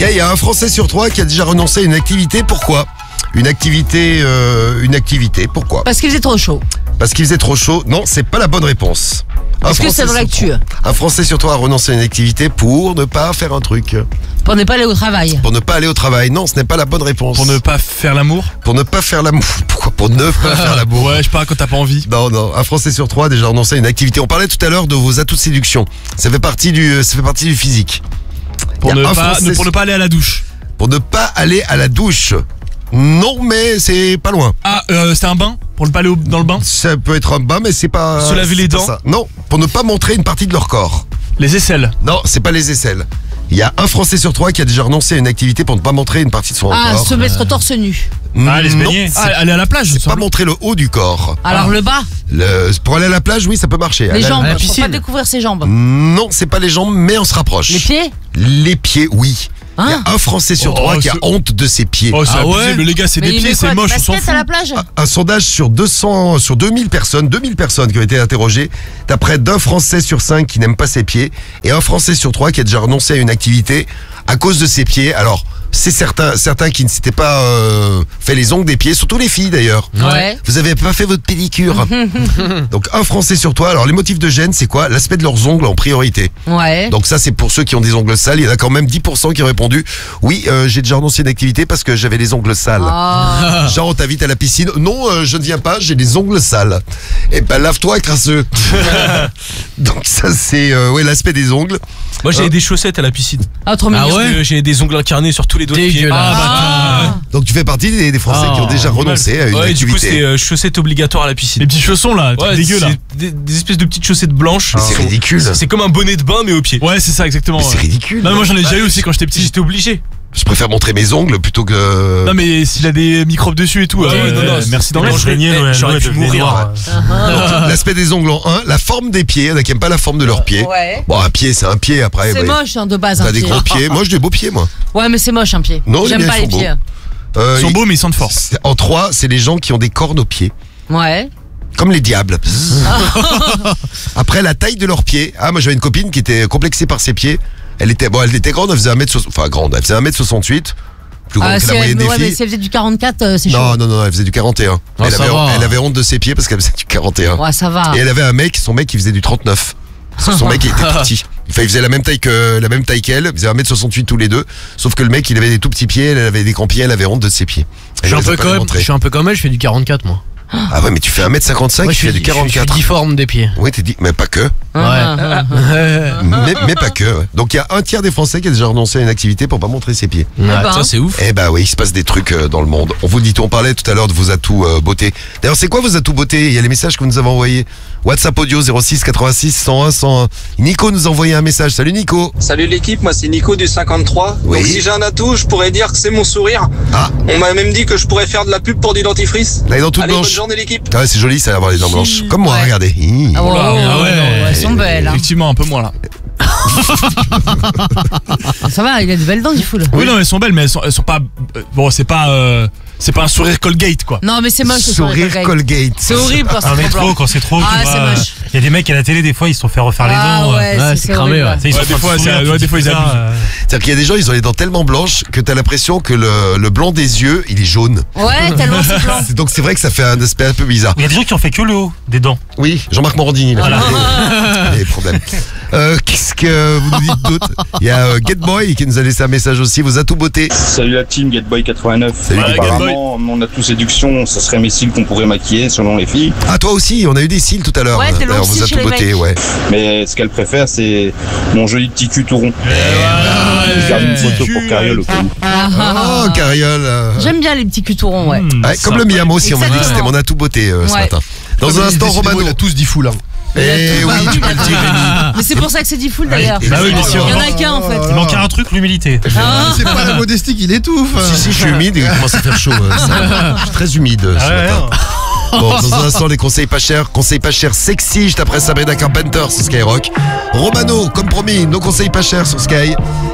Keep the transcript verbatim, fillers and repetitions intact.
Ok, il y a un Français sur trois qui a déjà renoncé à une activité. Pourquoi ? Une activité, euh, une activité. Pourquoi ? Parce qu'il faisait trop chaud. Parce qu'il faisait trop chaud. Non, c'est pas la bonne réponse. Un Est-ce que Français c'est dans sur l'actu ? trois- Un Français sur trois a renoncé à une activité pour ne pas faire un truc. Pour ne pas aller au travail. Pour ne pas aller au travail. Non, ce n'est pas la bonne réponse. Pour ne pas faire l'amour. Pour ne pas faire l'amour. Pourquoi ? Pour ne pas faire l'amour. Ouais, je sais pas, quand t'as pas envie. Non, non, un Français sur trois a déjà renoncé à une activité. On parlait tout à l'heure de vos atouts de séduction. Ça fait partie du, ça fait partie du physique. Pour Il y ne, a un pas, Français ne- pour ne pas aller à la douche. Pour ne pas aller à la douche. Non, mais c'est pas loin. Ah, euh, c'était un bain. Pour ne pas aller au- dans le bain. Ça peut être un bain, mais c'est pas. Se laver c'est les pas dents. ça. Non, pour ne pas montrer une partie de leur corps. Les aisselles. Non, c'est pas les aisselles. Il y a un Français sur trois qui a déjà renoncé à une activité pour ne pas montrer une partie de son Ah, corps. se mettre torse nu. Ah, aller se Non, baigner. c'est Ah, aller à la plage. c'est pas montrer le haut du corps. Alors le bas, Le- pour aller à la plage, oui, ça peut marcher. les Aller à- jambes, à la pour piscine. pas découvrir ses jambes. Non, c'est pas les jambes, mais on se rapproche. Les pieds. Les pieds, oui. Il y Hein a un Français sur Oh, trois qui a c'est- honte de ses pieds. Oh, c'est Ah abusé, ouais mais les gars, c'est Mais des il met pieds, quoi, c'est des moche, on s'en baskets fout. à la plage. Un sondage sur deux cents, sur deux mille personnes, deux mille personnes qui ont été interrogées. T'as près d'un Français sur cinq qui n'aime pas ses pieds et un Français sur trois qui a déjà renoncé à une activité à cause de ses pieds. Alors, c'est certains, certains qui ne s'étaient pas euh, fait les ongles des pieds, surtout les filles d'ailleurs. Ouais. Vous avez pas fait votre pédicure. Donc un Français sur trois. Alors les motifs de gêne, c'est quoi ? L'aspect de leurs ongles en priorité. Ouais. Donc ça, c'est pour ceux qui ont des ongles sales. Il y en a quand même dix pour cent qui ont répondu oui, euh, j'ai déjà renoncé à une activité parce que j'avais les ongles sales. Ah. Genre, on t'invite à la piscine. Non, euh, je ne viens pas, j'ai les ongles sales. Eh ben, lave-toi, crasseux. Donc ça, c'est euh, ouais, l'aspect des ongles. Moi j'ai Euh. des chaussettes à la piscine. Ah, trop Ah mignon. ouais Parce que j'ai des ongles incarnés sur tous les doigts de pied. Dégueulasse. Ah, Ah. Donc tu fais partie des, des Français Oh, qui ont déjà bah, renoncé à une ouais, du coup activité. c'est euh, chaussettes obligatoires à la piscine. Les petits chaussons là, Ouais, dégueu là. c'est des, des espèces de petites chaussettes blanches. Mais c'est Sont- ridicule. C'est comme un bonnet de bain mais au pied. Ouais, c'est ça, exactement. Mais c'est ouais. ridicule. Non, mais moi j'en ai déjà eu aussi quand j'étais petit. J'étais obligé. Je préfère montrer mes ongles plutôt que. Non, mais s'il a des microbes dessus et tout, Ouais, euh, non, non, euh, c'est- merci Non, d'en mais mettre. je- Régnier, eh, Noël, j'aurais Noël pu devenait mourir. noir. Donc, l'aspect des ongles en un, la forme des pieds. Il y en a qui n'aiment pas la forme de leurs pieds. Ouais. Bon, un pied, c'est un pied après. C'est ouais. moche hein, de base un T'as des pied. gros pieds. Moi, j'ai des beaux pieds, moi. Ouais, mais c'est moche un pied. Non, J'aime les miens pas les sont pieds. Euh, Ils sont il- beaux, mais ils sentent fort. c'est- En trois, c'est les gens qui ont des cornes aux pieds. Ouais. Comme les diables. Après, la taille de leurs pieds. Ah, moi, j'avais une copine qui était complexée par ses pieds. Elle était, bon, elle était grande, elle faisait un mètre soixante, enfin, grande, elle faisait un mètre soixante-huit. Plus grande Ah, que si la elle, moyenne mais des ouais, mais filles. si elle faisait du quarante-quatre, euh, c'est chaud. Non, non, non, elle faisait du quarante et un. Ah, elle, ça avait, va. elle avait honte de ses pieds parce qu'elle faisait du quarante et un. Ouais, ça va. Et elle avait un mec, son mec, il faisait du trente-neuf. Parce que son mec, il était tout petit. Enfin, il faisait la même taille que, la même taille qu'elle. Il faisait un mètre soixante-huit tous les deux. Sauf que le mec, il avait des tout petits pieds, elle avait des grands pieds, elle avait honte de ses pieds. Je suis Elle un les a peu pas comme, montrés. je suis un peu comme elle, je fais du quarante-quatre moi. Ah ouais, mais tu fais un mètre cinquante-cinq, Moi, tu je fais suis du je suis- je suis quarante-quatre. difforme des pieds. Oui, t'es dit, mais pas que. Ah, Ouais. mais, mais pas que. ouais. Donc il y a un tiers des Français qui a déjà renoncé à une activité pour pas montrer ses pieds. Ouais. ben. Ça c'est ouf. Eh bah oui, il se passe des trucs euh, dans le monde. On vous dit tout, on parlait tout à l'heure de vos atouts euh, beauté. D'ailleurs, c'est quoi vos atouts beauté ? Il y a les messages que vous nous avez envoyés. WhatsApp audio zéro six quatre-vingt-six cent un cent un. Nico nous a envoyé un message. Salut Nico. Salut l'équipe, moi c'est Nico du cinquante-trois. Oui. Donc si j'ai un atout, je pourrais dire que c'est mon sourire. Ah. On m'a même dit que je pourrais faire de la pub pour du dentifrice. Là, il est dans toute Allez, bonne blanche. journée l'équipe. Ah ouais, c'est joli ça d'avoir les dents blanches. Comme moi, Ouais. regardez. Hi. Ah ouais, Ah ouais, ouais, ouais, elles sont belles. hein. Effectivement, un peu moins là. Ah, ça va, il a de belles dents, du foule. Oui, non, elles sont belles, mais elles sont, elles sont pas. euh, Bon, c'est pas. euh, c'est pas un sourire Colgate quoi. Non, mais c'est moche ce Sourire sourire. Colgate. C'est horrible quand En c'est trop métro, blanc. quand c'est trop. Ah, tu c'est vois, moche. Il y a des mecs à la télé, des fois, ils se sont fait refaire les Ah dents. ouais, ouais, c'est- c'est c'est cramé, horrible. ouais. Tu sais, ils Ouais, sont des en train fois, de c'est- sourire, ouais, tu des fois, dis ils ça, abusent. euh, C'est-à-dire qu'il y a des gens, ils ont les dents tellement blanches que t'as l'impression que le, le blanc des yeux, il est jaune. Ouais, tellement c'est blanc. C'est- Donc c'est vrai que ça fait un aspect un peu bizarre. Il y a des gens qui ont fait que le haut des dents. Oui, Jean-Marc Morandini, il a des, des problèmes. Euh, Qu'est-ce que vous nous dites d'autre ? Il y a euh, Getboy qui nous a laissé un message aussi. Vos atouts beauté. Salut la team Getboy quatre-vingt-neuf. Salut, Getboy. Apparemment, mon atout séduction, ça serait mes cils qu'on pourrait maquiller selon les filles. Ah, toi aussi, on a eu des cils tout à l'heure. Ouais, des longs D'ailleurs, cils vos chez atouts les beauté, mecs. ouais. Mais ce qu'elle préfère, c'est mon joli petit cul tout rond. Je garde une photo pour Carriole au cas où. Ah, Oh, Carriole. euh, J'aime bien les petits culs tout ronds, ouais. ouais, comme le mien, moi aussi, on m'a dit que c'était Exactement. mon atout beauté euh, ce Ouais. matin. Dans un instant, Romano. Il a tous dit fou là. Eh oui, tu peux le dire, Rémi. Mais c'est pour ça que c'est dit full d'ailleurs. Bah oui, bien sûr. Il y en a qu'un en fait. Il manque un truc, l'humilité. Ah. C'est pas la modestie qui l'étouffe. Si, si, je suis humide et il commence à faire chaud. euh, ça. Je suis très humide euh, ce Ah ouais, matin. Bon, dans un instant, les conseils pas chers. Conseils pas chers sexy, juste après Sabrina Carpenter sur Skyrock. Romano, comme promis, nos conseils pas chers sur Sky.